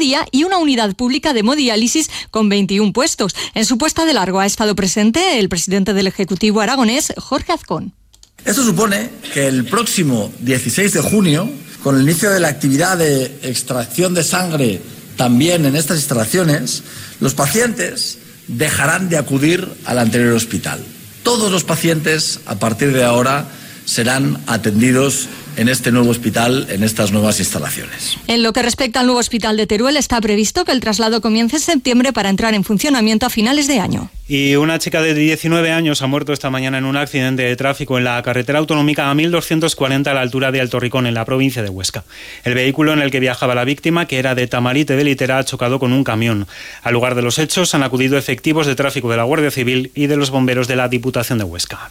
día y una unidad pública de hemodiálisis con 21 puestos. En su puesta de largo ha estado presente el presidente del Ejecutivo aragonés, Jorge Azcón. Esto supone que el próximo 16 de junio, con el inicio de la actividad de extracción de sangre también en estas instalaciones, los pacientes dejarán de acudir al anterior hospital. Todos los pacientes, a partir de ahora, serán atendidos en este nuevo hospital, en estas nuevas instalaciones. En lo que respecta al nuevo hospital de Teruel, está previsto que el traslado comience en septiembre para entrar en funcionamiento a finales de año. Y una chica de 19 años ha muerto esta mañana en un accidente de tráfico en la carretera autonómica A1240 a la altura de Alto Ricón, en la provincia de Huesca. El vehículo en el que viajaba la víctima, que era de Tamarite de Litera, ha chocado con un camión. Al lugar de los hechos han acudido efectivos de tráfico de la Guardia Civil y de los bomberos de la Diputación de Huesca.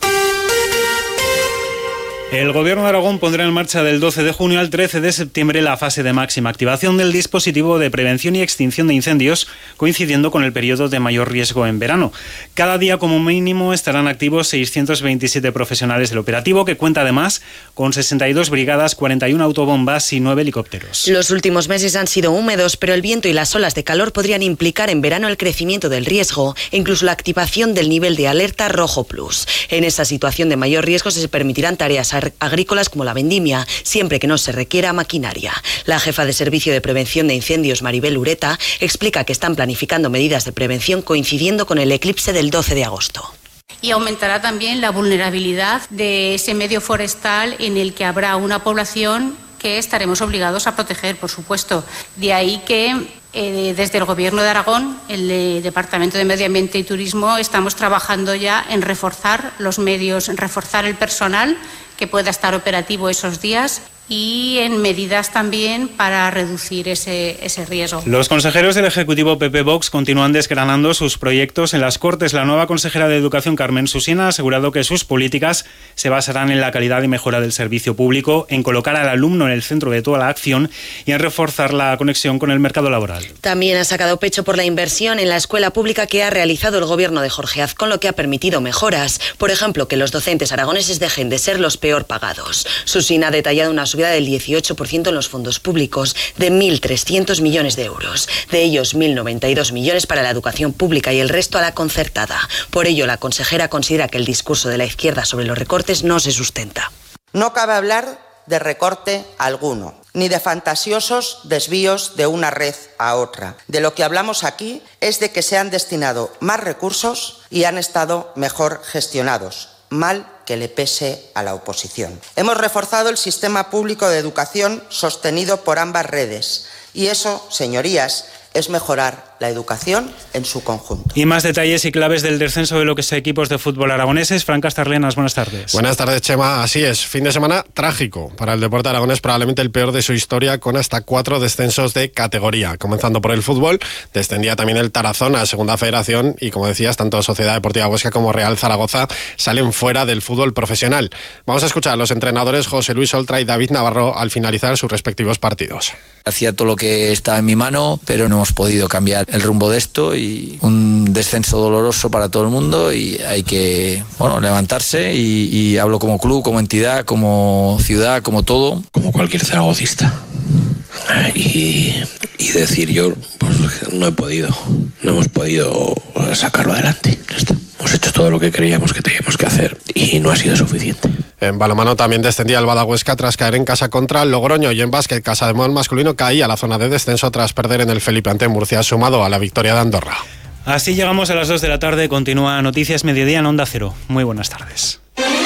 El Gobierno de Aragón pondrá en marcha del 12 de junio al 13 de septiembre la fase de máxima activación del dispositivo de prevención y extinción de incendios, coincidiendo con el periodo de mayor riesgo en verano. Cada día, como mínimo, estarán activos 627 profesionales del operativo, que cuenta además con 62 brigadas, 41 autobombas y 9 helicópteros. Los últimos meses han sido húmedos, pero el viento y las olas de calor podrían implicar en verano el crecimiento del riesgo e incluso la activación del nivel de alerta rojo plus. En esa situación de mayor riesgo se permitirán tareas agrícolas como la vendimia, siempre que no se requiera maquinaria. La jefa de Servicio de Prevención de Incendios, Maribel Ureta, explica que están planificando medidas de prevención coincidiendo con el eclipse del 12 de agosto. Y aumentará también la vulnerabilidad de ese medio forestal en el que habrá una población que estaremos obligados a proteger, por supuesto. De ahí que desde el Gobierno de Aragón, el Departamento de Medio Ambiente y Turismo, estamos trabajando ya en reforzar los medios, en reforzar el personal que pueda estar operativo esos días y en medidas también para reducir ese riesgo. Los consejeros del Ejecutivo PP Vox continúan desgranando sus proyectos en las Cortes. La nueva consejera de Educación, Carmen Susina, ha asegurado que sus políticas se basarán en la calidad y mejora del servicio público, en colocar al alumno en el centro de toda la acción y en reforzar la conexión con el mercado laboral. También ha sacado pecho por la inversión en la escuela pública que ha realizado el Gobierno de Jorge Azcón, lo que ha permitido mejoras. Por ejemplo, que los docentes aragoneses dejen de ser los peor pagados. Susina ha detallado una subida del 18% en los fondos públicos, de 1.300 millones de euros. De ellos, 1.092 millones para la educación pública y el resto a la concertada. Por ello, la consejera considera que el discurso de la izquierda sobre los recortes no se sustenta. No cabe hablar de recorte alguno, ni de fantasiosos desvíos de una red a otra. De lo que hablamos aquí es de que se han destinado más recursos y han estado mejor gestionados. Mal que le pese a la oposición. Hemos reforzado el sistema público de educación sostenido por ambas redes y eso, señorías, es mejorar la educación en su conjunto. Y más detalles y claves del descenso de los equipos de fútbol aragoneses. Fran Castarlenas, buenas tardes. Buenas tardes, Chema. Así es, fin de semana trágico para el deporte aragonés, probablemente el peor de su historia, con hasta 4 descensos de categoría. Comenzando por el fútbol, descendía también el Tarazona a Segunda Federación y, como decías, tanto Sociedad Deportiva Huesca como Real Zaragoza salen fuera del fútbol profesional. Vamos a escuchar a los entrenadores José Luis Oltra y David Navarro al finalizar sus respectivos partidos. Hacía todo lo que estaba en mi mano, pero no hemos podido cambiar el rumbo de esto y un descenso doloroso para todo el mundo y hay que levantarse y hablo como club, como entidad, como ciudad, como todo. Como cualquier zaragocista. Y decir yo, pues no hemos podido sacarlo adelante. Ya está. Hemos hecho todo lo que creíamos que teníamos que hacer y no ha sido suficiente. En balonmano también descendía el Badahuesca tras caer en casa contra el Logroño y en básquet Casademón masculino caía a la zona de descenso tras perder en el Felipe ante Murcia, sumado a la victoria de Andorra. Así llegamos a las 2 de la tarde. Continúa Noticias Mediodía en Onda Cero. Muy buenas tardes.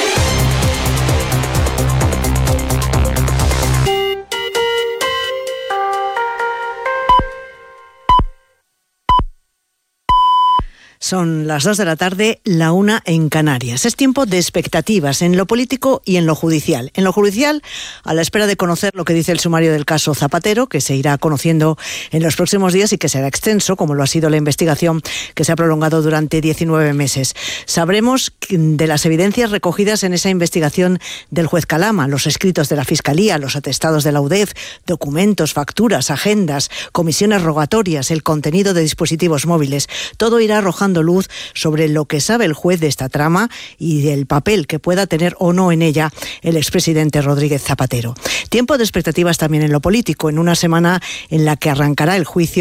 Son las 2 de la tarde, la 1 en Canarias. Es tiempo de expectativas en lo político y en lo judicial. En lo judicial, a la espera de conocer lo que dice el sumario del caso Zapatero, que se irá conociendo en los próximos días y que será extenso, como lo ha sido la investigación que se ha prolongado durante 19 meses. Sabremos de las evidencias recogidas en esa investigación del juez Calama, los escritos de la Fiscalía, los atestados de la UDEF, documentos, facturas, agendas, comisiones rogatorias, el contenido de dispositivos móviles. Todo irá arrojando luz sobre lo que sabe el juez de esta trama y del papel que pueda tener o no en ella el expresidente Rodríguez Zapatero. Tiempo de expectativas también en lo político, en una semana en la que arrancará el juicio